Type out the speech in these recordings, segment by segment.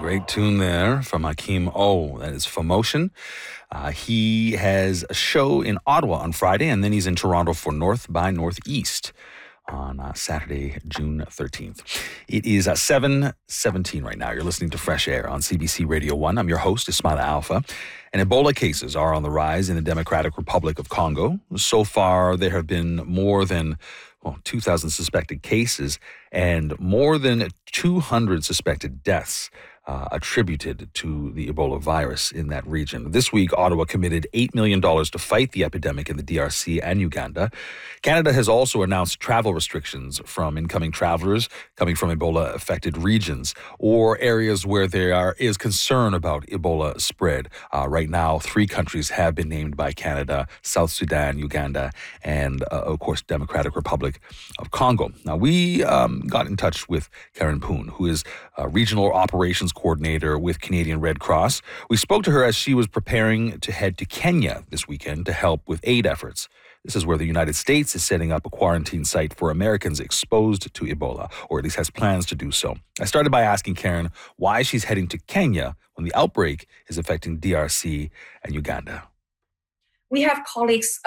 Great tune there from Hakeem O. That is Fomotion. He has a show in Ottawa on Friday, and then he's in Toronto for North by Northeast on Saturday, June 13th. It is 7:17 right now. You're listening to Fresh Air on CBC Radio 1. I'm your host, Ismaila Alpha. And Ebola cases are on the rise in the Democratic Republic of Congo. So far, there have been more than 2,000 suspected cases and more than 200 suspected deaths attributed to the Ebola virus in that region. This week, Ottawa committed $8 million to fight the epidemic in the DRC and Uganda. Canada has also announced travel restrictions from incoming travelers coming from Ebola-affected regions or areas where there is concern about Ebola spread. Right now, 3 countries have been named by Canada: South Sudan, Uganda, and, of course, Democratic Republic of Congo. Now, we got in touch with Karen Poon, who is Regional Operations Coordinator with Canadian Red Cross. We spoke to her as she was preparing to head to Kenya this weekend to help with aid efforts. This is where the United States is setting up a quarantine site for Americans exposed to Ebola, or at least has plans to do so. I started by asking Karen why she's heading to Kenya when the outbreak is affecting DRC and Uganda. We have colleagues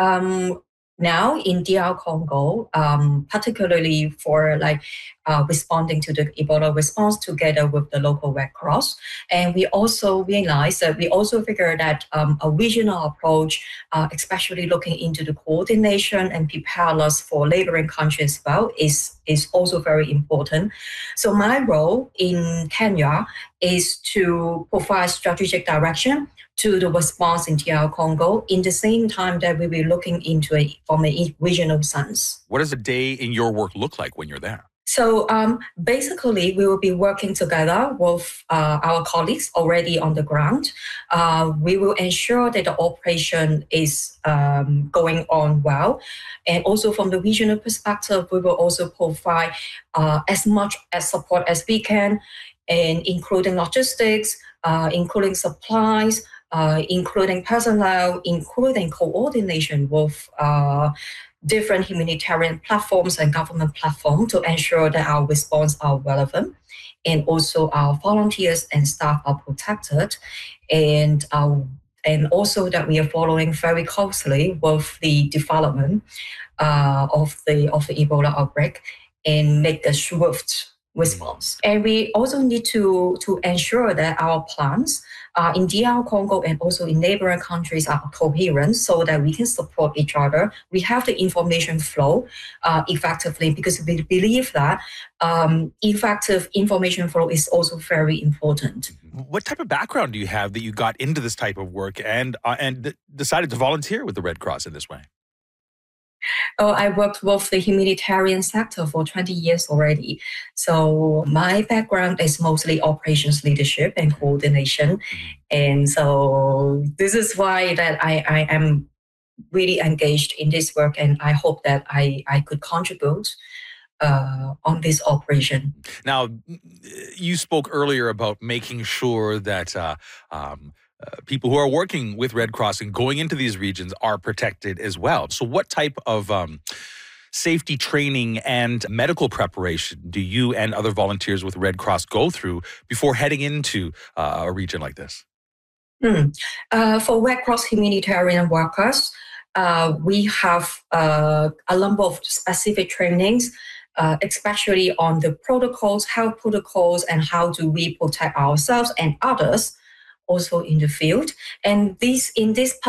now in DR Congo, particularly for responding to the Ebola response together with the local Red Cross. And we also realized that we also figured that a regional approach, especially looking into the coordination and preparedness for neighboring countries as well, is also very important. So my role in Kenya is to provide strategic direction to the response in DR Congo, in the same time that we will be looking into it from a regional sense. What does a day in your work look like when you're there? So basically, we will be working together with our colleagues already on the ground. We will ensure that the operation is going on well. And also from the regional perspective, we will also provide as much as support as we can, and including logistics, including supplies, including personnel, including coordination with different humanitarian platforms and government platforms to ensure that our response are relevant, and also our volunteers and staff are protected, and also that we are following very closely with the development of the Ebola outbreak and make a swift response. And we also need to ensure that our plans in DR Congo and also in neighboring countries are coherent so that we can support each other. We have the information flow effectively, because we believe that effective information flow is also very important. What type of background do you have that you got into this type of work and decided to volunteer with the Red Cross in this way? I worked with the humanitarian sector for 20 years already. So my background is mostly operations leadership and coordination. And so this is why that I am really engaged in this work, and I hope that I could contribute on this operation. Now, you spoke earlier about making sure that people who are working with Red Cross and going into these regions are protected as well. So what type of safety training and medical preparation do you and other volunteers with Red Cross go through before heading into a region like this? For Red Cross humanitarian workers, we have a number of specific trainings, especially on the protocols, health protocols, and how do we protect ourselves and others also in the field. And in this